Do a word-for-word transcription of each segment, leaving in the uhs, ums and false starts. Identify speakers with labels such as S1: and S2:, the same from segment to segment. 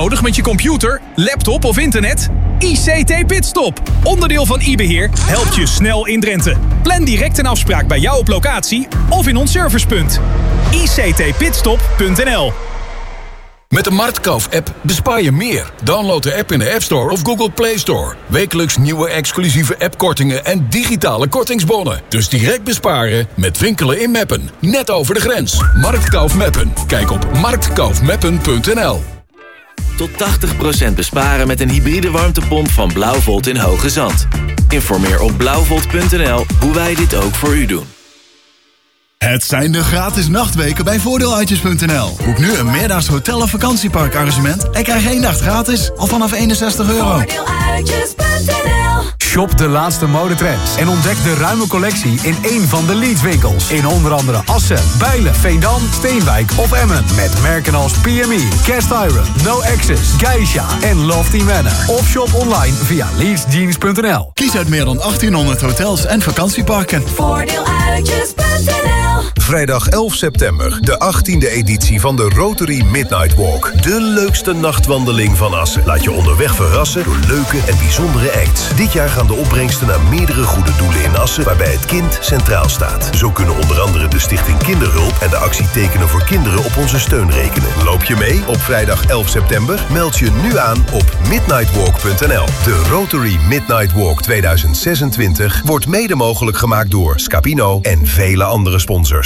S1: nodig met je computer, laptop of internet? I C T Pitstop, onderdeel van iBeheer, helpt je snel in Drenthe. Plan direct een afspraak bij jou op locatie of in ons servicepunt. I C T pitstop punt n l.
S2: Met de Marktkauf-app bespaar je meer. Download de app in de App Store of Google Play Store. Wekelijks nieuwe exclusieve appkortingen en digitale kortingsbonnen. Dus direct besparen met winkelen in Meppen. Net over de grens. Marktkauf Meppen. Kijk op marktkaufmeppen punt n l.
S3: Tot tachtig procent besparen met een hybride warmtepomp van Blauwvolt in Hoge Zand. Informeer op blauwvolt punt n l hoe wij dit ook voor u doen.
S4: Het zijn de gratis nachtweken bij voordeeluitjes punt n l. Boek nu een meerdaags hotel- of vakantieparkarrangement en krijg één nacht gratis al vanaf eenenzestig euro.
S5: Voordeeluitjes punt n l.
S6: Shop de laatste modetrends en ontdek de ruime collectie in één van de Leeds-winkels. In onder andere Assen, Bijlen, Veendam, Steenwijk of Emmen. Met merken als P M E, Cast Iron, No Access, Geisha en Lofty Manor. Of shop online via leeds jeans punt n l.
S4: Kies uit meer dan achttienhonderd hotels en vakantieparken.
S5: Voordeeluitjes punt n l.
S7: Vrijdag elf september, de achttiende editie van de Rotary Midnight Walk. De leukste nachtwandeling van Assen. Laat je onderweg verrassen door leuke en bijzondere acts. Dit jaar gaan de opbrengsten naar meerdere goede doelen in Assen, waarbij het kind centraal staat. Zo kunnen onder andere de Stichting Kinderhulp en de actie Tekenen voor Kinderen op onze steun rekenen. Loop je mee op vrijdag elf september? Meld je nu aan op midnightwalk punt n l. De Rotary Midnight Walk tweeduizend zesentwintig wordt mede mogelijk gemaakt door Scapino en vele andere sponsors.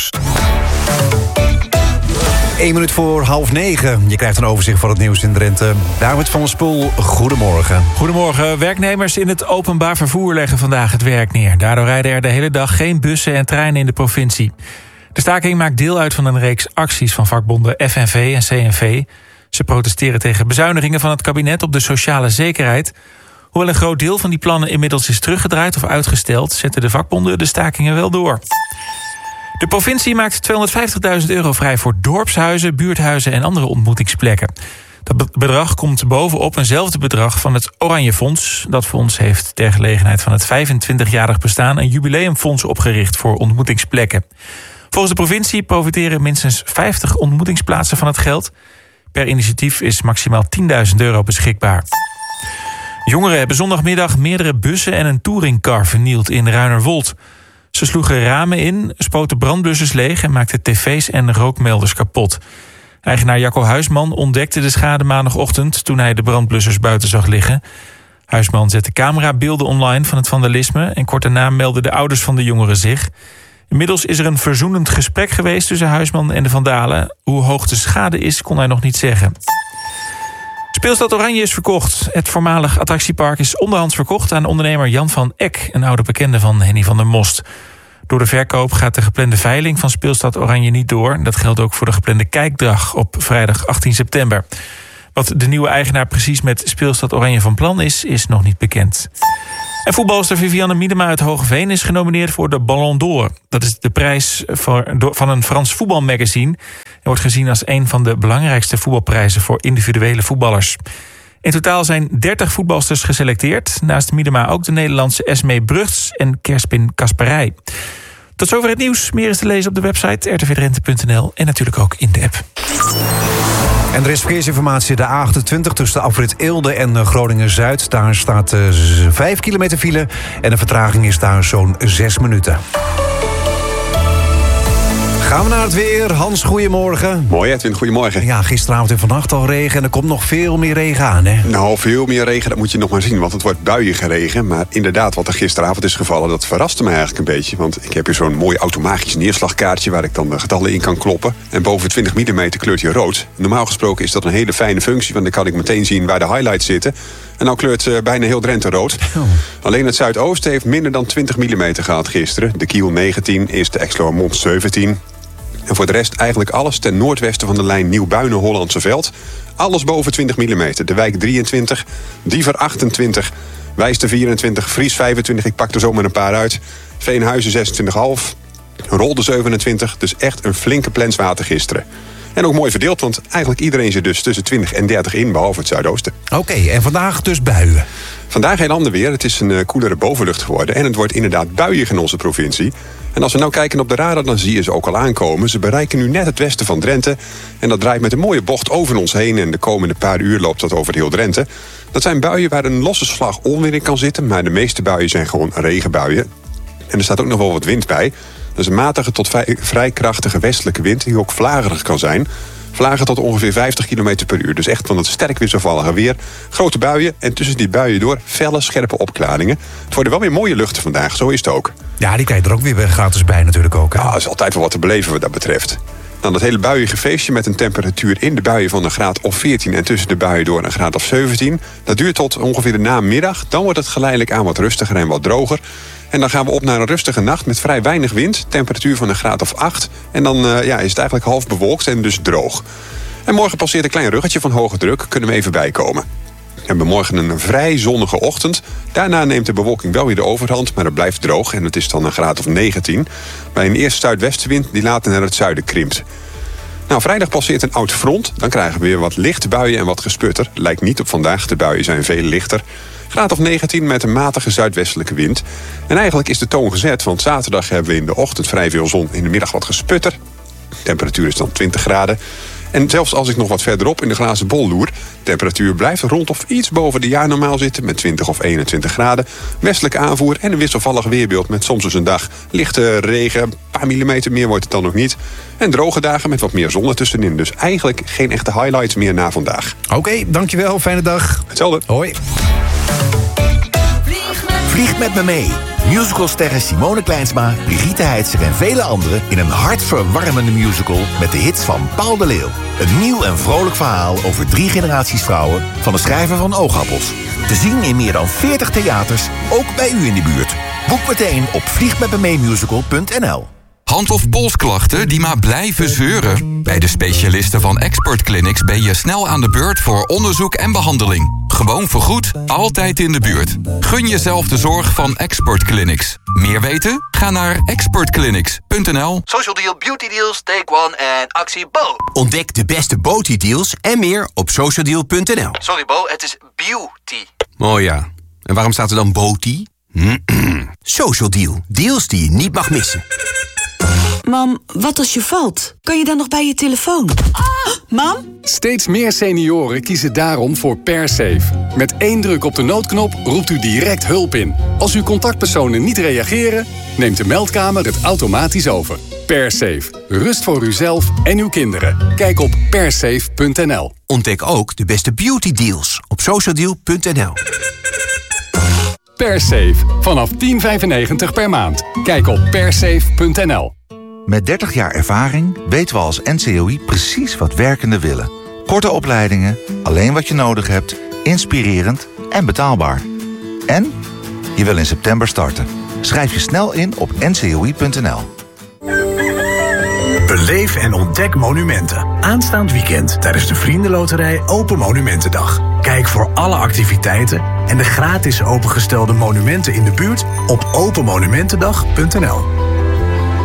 S8: Eén minuut voor half negen. Je krijgt een overzicht van het nieuws in Drenthe. David van der Spoel, goedemorgen.
S9: Goedemorgen. Werknemers in het openbaar vervoer leggen vandaag het werk neer. Daardoor rijden er de hele dag geen bussen en treinen in de provincie. De staking maakt deel uit van een reeks acties van vakbonden F N V en C N V. Ze protesteren tegen bezuinigingen van het kabinet op de sociale zekerheid. Hoewel een groot deel van die plannen inmiddels is teruggedraaid of uitgesteld, zetten de vakbonden de stakingen wel door. De provincie maakt tweehonderdvijftigduizend euro vrij voor dorpshuizen, buurthuizen en andere ontmoetingsplekken. Dat bedrag komt bovenop eenzelfde bedrag van het Oranje Fonds. Dat fonds heeft ter gelegenheid van het vijfentwintigjarig bestaan een jubileumfonds opgericht voor ontmoetingsplekken. Volgens de provincie profiteren minstens vijftig ontmoetingsplaatsen van het geld. Per initiatief is maximaal tienduizend euro beschikbaar. Jongeren hebben zondagmiddag meerdere bussen en een touringcar vernield in Ruinerwold. Ze sloegen ramen in, spoten brandblussers leeg en maakten tv's en rookmelders kapot. Eigenaar Jacco Huisman ontdekte de schade maandagochtend toen hij de brandblussers buiten zag liggen. Huisman zette camerabeelden online van het vandalisme en kort daarna meldden de ouders van de jongeren zich. Inmiddels is er een verzoenend gesprek geweest tussen Huisman en de vandalen. Hoe hoog de schade is, kon hij nog niet zeggen. Speelstad Oranje is verkocht. Het voormalig attractiepark is onderhands verkocht aan ondernemer Jan van Eck, een oude bekende van Henny van der Most. Door de verkoop gaat de geplande veiling van Speelstad Oranje niet door. Dat geldt ook voor de geplande kijkdag op vrijdag achttien september. Wat de nieuwe eigenaar precies met Speelstad Oranje van plan is, is nog niet bekend. En voetbalster Vivianne Miedema uit Hoogeveen is genomineerd voor de Ballon d'Or. Dat is de prijs voor, van een Frans voetbalmagazine en wordt gezien als een van de belangrijkste voetbalprijzen voor individuele voetballers. In totaal zijn dertig voetbalsters geselecteerd. Naast Miedema ook de Nederlandse Esmee Brugts en Kerspin Kasperij. Tot zover het nieuws. Meer is te lezen op de website r t v drenthe punt n l en natuurlijk ook in de app.
S8: En er is verkeersinformatie, de A achtentwintig tussen de afrit Eelde en Groningen-Zuid. Daar staat uh, vijf kilometer file en de vertraging is daar zo'n zes minuten. Gaan we naar het weer. Hans, goedemorgen.
S10: Mooi, Edwin, goedemorgen.
S8: Ja, gisteravond en vannacht al regen en er komt nog veel meer regen aan, hè?
S10: Nou, veel meer regen, dat moet je nog maar zien, want het wordt buiige regen. Maar inderdaad, wat er gisteravond is gevallen, dat verraste me eigenlijk een beetje. Want ik heb hier zo'n mooi automatisch neerslagkaartje waar ik dan de getallen in kan kloppen. En boven twintig millimeter kleurt hij rood. Normaal gesproken is dat een hele fijne functie, want dan kan ik meteen zien waar de highlights zitten. En nou kleurt uh, bijna heel Drenthe rood. Oh. Alleen het zuidoosten heeft minder dan twintig millimeter gehad gisteren. De Kiel negentien, is de Exloërmond zeventien. En voor de rest eigenlijk alles ten noordwesten van de lijn Nieuw-Buinen-Hollandse Veld. Alles boven twintig millimeter. De Wijk drieëntwintig, Diever achtentwintig, Wijster vierentwintig, Fries vijfentwintig. Ik pak er zomaar een paar uit. Veenhuizen zesentwintig komma vijf, Rolde zevenentwintig. Dus echt een flinke plenswater gisteren. En ook mooi verdeeld, want eigenlijk iedereen zit dus tussen twintig en dertig in, behalve het zuidoosten.
S8: Oké, okay, en vandaag dus buien.
S10: Vandaag heel ander weer. Het is een uh, koelere bovenlucht geworden en het wordt inderdaad buiig in onze provincie. En als we nou kijken op de radar, dan zie je ze ook al aankomen. Ze bereiken nu net het westen van Drenthe. En dat draait met een mooie bocht over ons heen. En de komende paar uur loopt dat over heel Drenthe. Dat zijn buien waar een losse slag onweer in kan zitten. Maar de meeste buien zijn gewoon regenbuien. En er staat ook nog wel wat wind bij. Dat is een matige tot vrij krachtige westelijke wind die ook vlagerig kan zijn. Vlagen tot ongeveer vijftig kilometer per uur. Dus echt van het sterk wisselvallige weer. Grote buien en tussen die buien door felle, scherpe opklaringen. Het worden wel weer mooie luchten vandaag, zo is het ook.
S8: Ja, die kan je er ook weer gratis bij natuurlijk ook. Hè?
S10: Ja, er is altijd wel wat te beleven wat dat betreft. Dan dat hele buiige feestje met een temperatuur in de buien van een graad of veertien... en tussen de buien door een graad of zeventien. Dat duurt tot ongeveer de namiddag. Dan wordt het geleidelijk aan wat rustiger en wat droger. En dan gaan we op naar een rustige nacht met vrij weinig wind. Temperatuur van een graad of acht. En dan uh, ja, is het eigenlijk half bewolkt en dus droog. En morgen passeert een klein ruggetje van hoge druk. Kunnen we even bijkomen. We hebben morgen een vrij zonnige ochtend. Daarna neemt de bewolking wel weer de overhand, maar het blijft droog. En het is dan een graad of negentien. Bij een eerste zuidwestenwind die later naar het zuiden krimpt. Nou, vrijdag passeert een oud front. Dan krijgen we weer wat lichte buien en wat gesputter. Lijkt niet op vandaag, de buien zijn veel lichter. Graad of negentien met een matige zuidwestelijke wind. En eigenlijk is de toon gezet, want zaterdag hebben we in de ochtend vrij veel zon. In de middag wat gesputter. De temperatuur is dan twintig graden. En zelfs als ik nog wat verderop in de glazen bol loer... temperatuur blijft rond of iets boven de jaarnormaal zitten... met twintig of eenentwintig graden. Westelijke aanvoer en een wisselvallig weerbeeld... met soms eens een dag lichte regen. Een paar millimeter meer wordt het dan nog niet. En droge dagen met wat meer zon ertussenin. Dus eigenlijk geen echte highlights meer na vandaag.
S8: Oké, okay, dankjewel. Fijne dag.
S10: Hetzelfde.
S8: Hoi.
S11: Vlieg met me mee. Musicalsterren Simone Kleinsma, Brigitte Heitzer en vele anderen... in een hartverwarmende musical met de hits van Paul de Leeuw. Een nieuw en vrolijk verhaal over drie generaties vrouwen... van de schrijver van Oogappels. Te zien in meer dan veertig theaters, ook bij u in de buurt. Boek meteen op vliegmetmemeemusical punt n l.
S12: Hand- of polsklachten die maar blijven zeuren? Bij de specialisten van Expert Clinics ben je snel aan de beurt voor onderzoek en behandeling. Gewoon vergoed, altijd in de buurt. Gun jezelf de zorg van Expert Clinics. Meer weten? Ga naar expert clinics punt n l.
S13: Social Deal, Beauty Deals, Take One en Actie Bo.
S11: Ontdek de beste beauty deals en meer op social deal punt n l.
S13: Sorry Bo, het is beauty.
S11: Oh ja, en waarom staat er dan beauty? Social Deal, deals die je niet mag missen.
S14: Mam, wat als je valt? Kan je dan nog bij je telefoon? Ah, mam?
S15: Steeds meer senioren kiezen daarom voor PerSafe. Met één druk op de noodknop roept u direct hulp in. Als uw contactpersonen niet reageren, neemt de meldkamer het automatisch over. PerSafe. Rust voor uzelf en uw kinderen. Kijk op persafe punt n l.
S11: Ontdek ook de beste beauty deals op social deal punt n l.
S15: PerSafe. Vanaf tien vijfennegentig per maand. Kijk op persafe punt n l.
S16: Met dertig jaar ervaring weten we als N C O I precies wat werkenden willen. Korte opleidingen, alleen wat je nodig hebt, inspirerend en betaalbaar. En je wil in september starten. Schrijf je snel in op n c o i punt n l.
S17: Beleef en ontdek monumenten. Aanstaand weekend tijdens de Vriendenloterij Open Monumentendag. Kijk voor alle activiteiten en de gratis opengestelde monumenten in de buurt op open monumentendag punt n l.